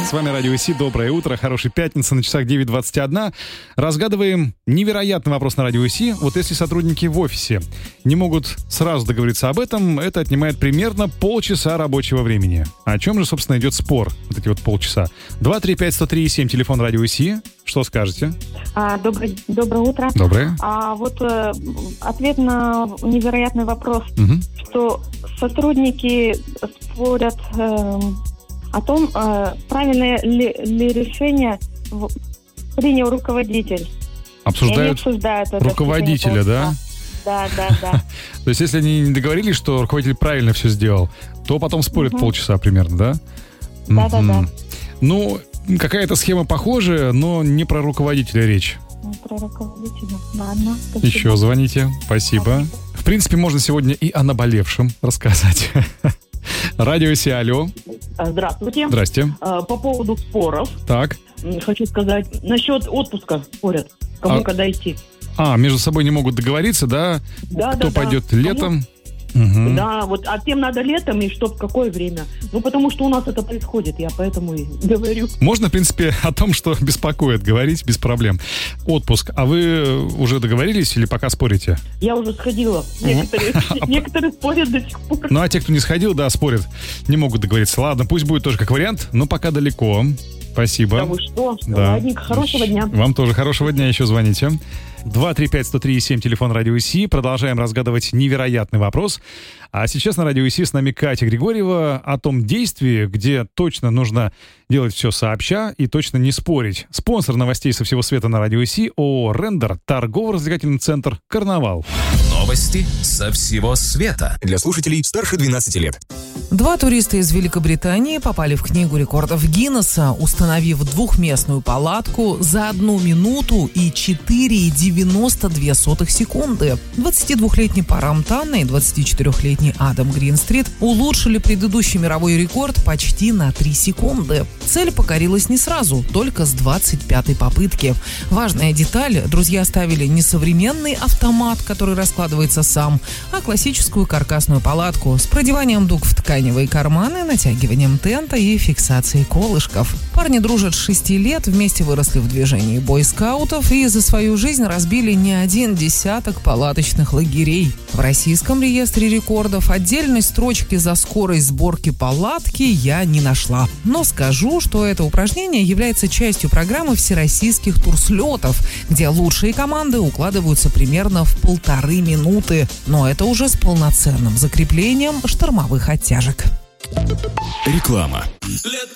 С вами Радио Си. Доброе утро, хорошей пятницы, на часах 9:21. Разгадываем невероятный вопрос на Радио Си. Вот если сотрудники в офисе не могут сразу договориться об этом, это отнимает примерно полчаса рабочего времени. О чем же, собственно, идет спор? Вот эти вот полчаса. 235-103-7, телефон Радио Си. Что скажете? Доброе утро. Доброе. Ответ на невероятный вопрос, что сотрудники спорят о том, правильное ли решение принял руководитель. Обсуждают это руководителя, да? Да. То есть, если они не договорились, что руководитель правильно все сделал, то потом спорят полчаса примерно, да? Да. Ну, какая-то схема похожая, но не про руководителя речь. Про руководителя. Ладно. Спасибо. Еще звоните. Спасибо. В принципе, можно сегодня и о наболевшем рассказать. Радио Си, алло. Здравствуйте. Здрасте. По поводу споров. Так. Хочу сказать, насчет отпуска спорят. Кому когда идти. Между собой не могут договориться, да? Кто пойдет летом? Угу. Да, а тем надо летом, и чтоб какое время. Потому что у нас это происходит, я поэтому и говорю. Можно, в принципе, о том, что беспокоит, говорить без проблем. Отпуск. А вы уже договорились или пока спорите? Я уже сходила. Некоторые спорят до сих пор. Ну, а те, кто не сходил, да, спорят. Не могут договориться. Ладно, пусть будет тоже как вариант, но пока далеко. Спасибо. Да вы что? Да. Ладненько, хорошего дня. Вам тоже хорошего дня, еще звоните. 235-103-7, телефон Радио Си. Продолжаем разгадывать невероятный вопрос. А сейчас на Радио Си с нами Катя Григорьева о том действии, где точно нужно делать все сообща и точно не спорить. Спонсор новостей со всего света на Радио Си ООО «Рендер», торгово-развлекательный центр «Карнавал». Новости со всего света. Для слушателей старше 12 лет. 2 туриста из Великобритании попали в книгу рекордов Гиннесса, установив двухместную палатку за 1 минуту и 4,92 секунды. 22-летний Парам Танна и 24-летний Адам Гринстрит улучшили предыдущий мировой рекорд почти на 3 секунды. Цель покорилась не сразу, только с 25-й попытки. Важная деталь: друзья ставили не современный автомат, который раскладывается сам, а классическую каркасную палатку с продеванием дуг в тканевые карманы, натягиванием тента и фиксацией колышков. Парни дружат с 6 лет, вместе выросли в движении бойскаутов и за свою жизнь разбили не 1 десяток палаточных лагерей. В российском реестре рекордов отдельной строчки за скорость сборки палатки я не нашла. Но скажу, что это упражнение является частью программы всероссийских турслетов, где лучшие команды укладываются примерно в 1,5 минуты. Но это уже с полноценным закреплением штормовых оттяжек. Реклама. Лет